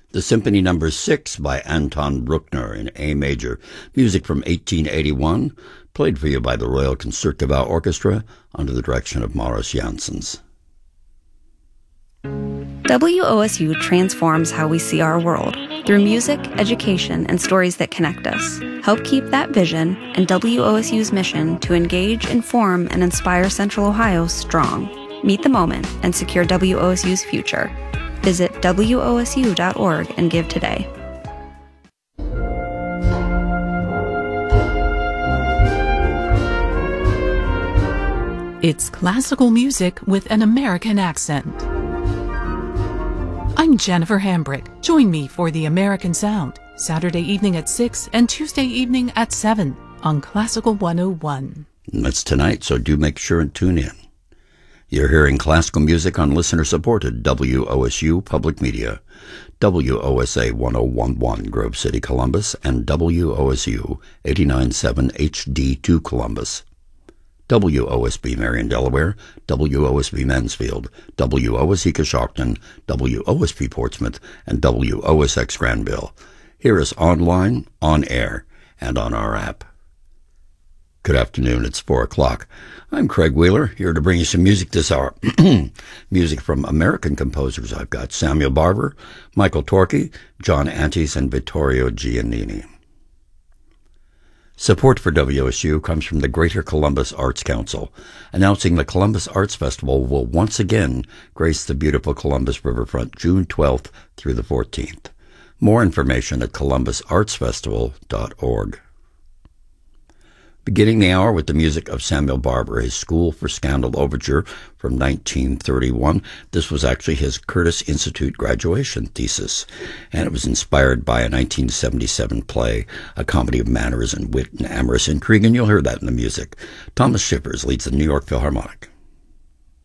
The Symphony No. 6 by Anton Bruckner in A major, music from 1881, played for you by the Royal Concertgebouw Orchestra under the direction of Maurits Janssens. WOSU transforms how we see our world through music, education, and stories that connect us. Help keep that vision and WOSU's mission to engage, inform, and inspire Central Ohio strong. Meet the moment and secure WOSU's future. Visit WOSU.org and give today. It's classical music with an American accent. I'm Jennifer Hambrick. Join me for The American Sound, Saturday evening at 6 and Tuesday evening at 7 on Classical 101. That's tonight, so do make sure and tune in. You're hearing classical music on listener-supported WOSU Public Media, WOSA 1011 Grove City, Columbus, and WOSU 89.7 HD2 Columbus. WOSB Marion, Delaware, WOSB Mansfield, WOSE Coshocton, WOSP Portsmouth, and WOSX Granville. Hear us online, on air, and on our app. Good afternoon, it's 4 o'clock. I'm Craig Wheeler, here to bring you some music this hour. Music from American composers. I've got Samuel Barber, Michael Torke, John Antes, and Vittorio Giannini. Support for WSU comes from the Greater Columbus Arts Council, announcing the Columbus Arts Festival will once again grace the beautiful Columbus riverfront June 12th through the 14th. More information at columbusartsfestival.org. Beginning the hour with the music of Samuel Barber, his School for Scandal Overture from 1931. This was actually his Curtis Institute graduation thesis, and it was inspired by a 1977 play, a comedy of manners and wit and amorous intrigue, and you'll hear that in the music. Thomas Shippers leads the New York Philharmonic.